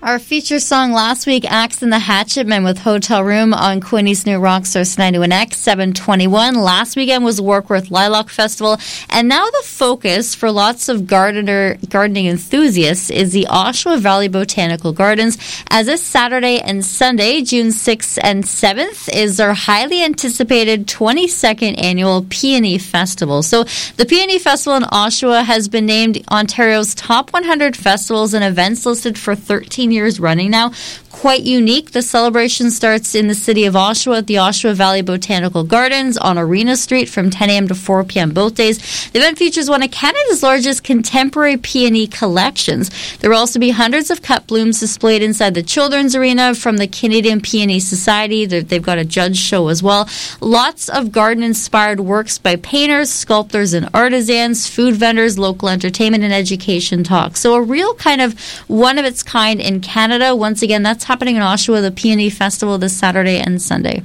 Our feature song last week, Axe and the Hatchetmen with Hotel Room on Quinny's New Rockstars 91X 721. Last weekend was Warkworth Lilac Festival. And now the focus for lots of gardening enthusiasts is the Oshawa Valley Botanical Gardens, as this Saturday and Sunday, June 6th and 7th, is their highly anticipated 22nd annual Peony Festival. So the Peony Festival in Oshawa has been named Ontario's top 100 festivals and events listed for 13 years running now. Quite unique. The celebration starts in the city of Oshawa at the Oshawa Valley Botanical Gardens on Arena Street from 10 a.m. to 4 p.m. both days. The event features one of Canada's largest contemporary peony collections. There will also be hundreds of cut blooms displayed inside the children's arena from the Canadian Peony Society. They've got a judge show as well. Lots of garden-inspired works by painters, sculptors, and artisans, food vendors, local entertainment, and education talks. So a real kind of one-of-its-kind in Canada. Once again, that's happening in Oshawa, the Peony Festival, this Saturday and Sunday.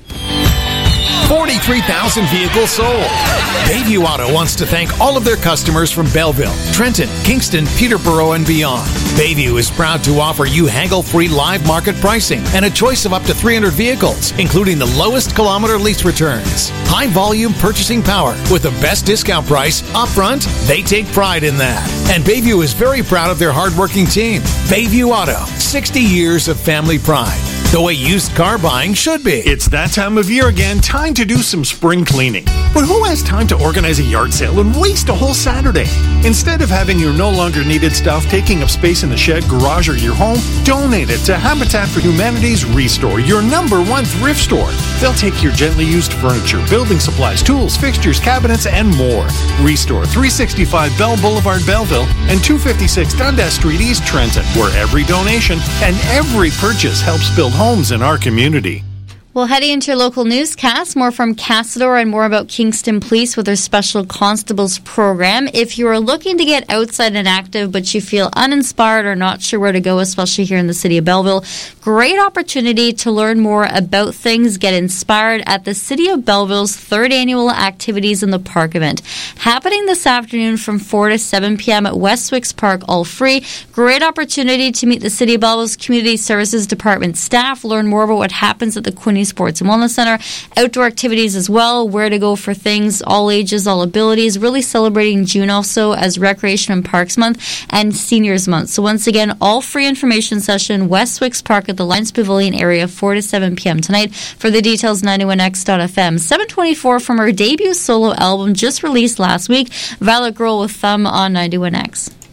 43,000 vehicles sold. Bayview Auto wants to thank all of their customers from Belleville, Trenton, Kingston, Peterborough, and beyond. Bayview is proud to offer you haggle-free live market pricing and a choice of up to 300 vehicles, including the lowest kilometer lease returns. High-volume purchasing power with the best discount price upfront. They take pride in that. And Bayview is very proud of their hardworking team. Bayview Auto, 60 years of family pride. The way used car buying should be. It's that time of year again. Time to do some spring cleaning. But who has time to organize a yard sale and waste a whole Saturday? Instead of having your no longer needed stuff taking up space in the shed, garage, or your home, donate it to Habitat for Humanity's Restore, your #1 thrift store. They'll take your gently used furniture, building supplies, tools, fixtures, cabinets, and more. Restore, 365 Bell Boulevard, Belleville, and 256 Dundas Street, East Trenton, where every donation and every purchase helps build homes in our community. Well, heading into your local newscast, more from Cassador and more about Kingston Police with their Special Constables program. If you are looking to get outside and active, but you feel uninspired or not sure where to go, especially here in the city of Belleville, great opportunity to learn more about things, get inspired at the City of Belleville's 3rd Annual Activities in the Park event. Happening this afternoon from 4 to 7 p.m. at Westwicks Park, all free. Great opportunity to meet the City of Belleville's Community Services Department staff, learn more about what happens at the Quinny Sports and Wellness Center, outdoor activities as well, where to go for things, all ages, all abilities, really celebrating June also as Recreation and Parks Month and Seniors Month. So once again, all free information session, Westwicks Park at the Lions Pavilion area, 4 to 7 p.m. tonight. For the details, 91x.fm. 724 from her debut solo album just released last week, Violet Girl with Thumb on 91X.